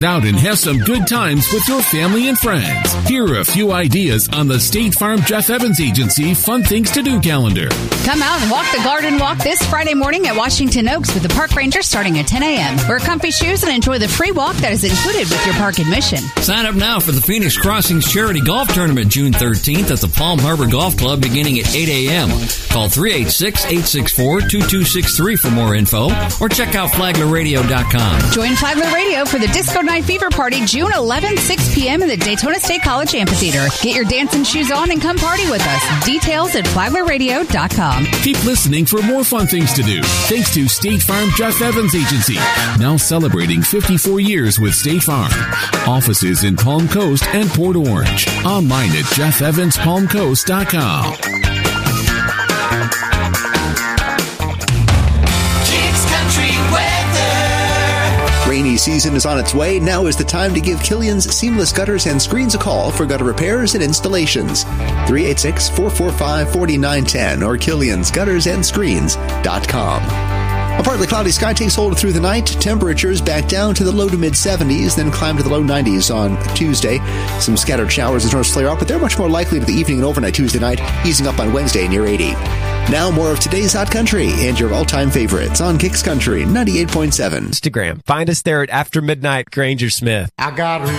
Out and have some good times with your family and friends. Here are a few ideas on the State Farm Jeff Evans Agency Fun Things to Do calendar. Come out and walk the garden walk this Friday morning at Washington Oaks with the park ranger starting at 10 a.m. Wear comfy shoes and enjoy the free walk that is included with your park admission. Sign up now for the Phoenix Crossings Charity Golf Tournament June 13th at the Palm Harbor Golf Club beginning at 8 a.m. Call 386-864-2263 for more info or check out FlaglerRadio.com. Join Flagler Radio for the Disco Night Fever Party June 11th, 6 p.m. in the Daytona State College Amphitheater. Get your dancing shoes on and come party with us. Details at FlaglerRadio.com. Keep listening for more fun things to do. Thanks to State Farm Jeff Evans Agency, now celebrating 54 years with State Farm. Offices in Palm Coast and Port Orange. Online at JeffEvansPalmCoast.com. Rainy season is on its way. Now is the time to give Killian's Seamless Gutters and Screens a call for gutter repairs and installations. 386-445-4910 or Killian'sGuttersAndScreens.com. A partly cloudy sky takes hold through the night. Temperatures back down to the low to mid 70s, then climb to the low 90s on Tuesday. Some scattered showers as north flare up, but they're much more likely to the evening and overnight Tuesday night, easing up on Wednesday near 80. Now more of today's Hot Country and your all-time favorites on Kicks Country 98.7. Instagram. Find us there at After Midnight Granger Smith. I got